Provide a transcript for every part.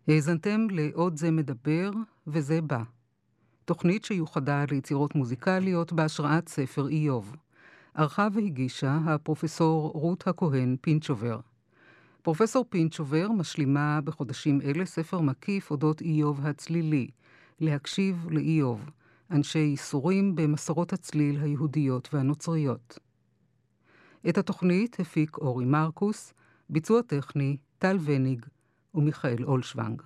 האזנתם לעוד זה מדבר וזה בא. תוכנית שיוחדה ליצירות מוזיקליות בהשראת ספר איוב. ערכה והגישה הפרופסור רות הכהן פינצ'ובר. פרופסור פינצ'ובר משלימה בחודשים אלה ספר מקיף אודות איוב הצלילי, להקשיב לאיוב, אנשי ייסורים במסורות הצליל היהודיות והנוצריות. את התוכנית הפיק אורי מרקוס, ביצוע טכני טל וניג ומיכאל אולשוונג.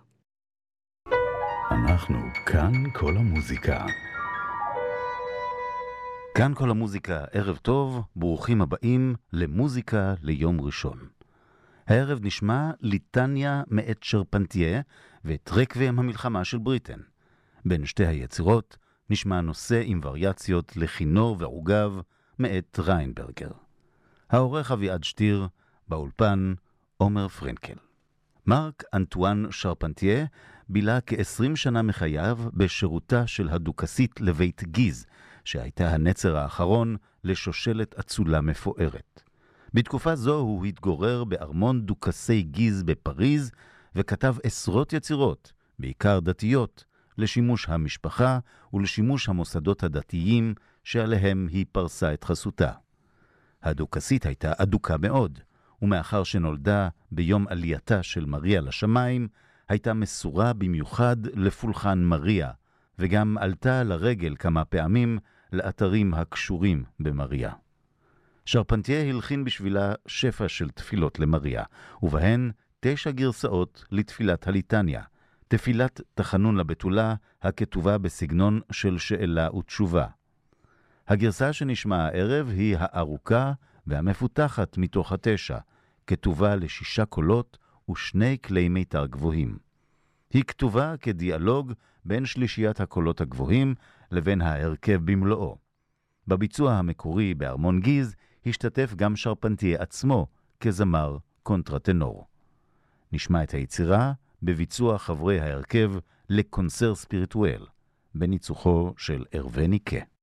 אנחנו כאן כל המוזיקה. כאן כל המוזיקה, ערב טוב, ברוכים הבאים למוזיקה ליום ראשון. הערב נשמע ליטניה מאת שרפנטייה ואת רקוויאם המלחמה של בריטן. בין שתי היצירות נשמע נושא עם וריאציות לכינור ועוגב מאת ריינברגר. העורך אביעד שטיר, באולפן עומר פרנקל. מרק אנטואן שרפנטייה בילה כ-20 שנה מחייו בשירותה של הדוכסית לבית גיז, שהייתה הנצר האחרון לשושלת אצולה מפוארת. בתקופה זו הוא התגורר בארמון דוכסי גיז בפריז, וכתב עשרות יצירות, בעיקר דתיות, לשימוש המשפחה ולשימוש המוסדות הדתיים שעליהם היא פרסה את חסותה. הדוכסית הייתה אדוקה מאוד, ומאחר שנולדה ביום עלייתה של מריה לשמיים, הייתה מסורה במיוחד לפולחן מריה, וגם עלתה לרגל כמה פעמים לאתרים הקשורים במריה. שרפנטייה הלחין בשבילה שפע של תפילות למריה, ובהן 9 גרסאות לתפילת הליטניה, תפילת תחנון לבתולה הכתובה בסגנון של שאלה ותשובה. הגרסה שנשמע הערב היא הארוכה והמפותחת מתוך 9, כתובה ל6 קולות ו2 כלי מיתר גבוהים. היא כתובה כדיאלוג בין שלישיית הקולות הגבוהים לבין ההרכב במלואו. בביצוע המקורי בארמון גיז השתתף גם שרפנטייה עצמו כזמר קונטרטנור. נשמע את היצירה בביצוע חברי ההרכב לקונסר ספיריטואל, בניצוחו של הרווה ניקה.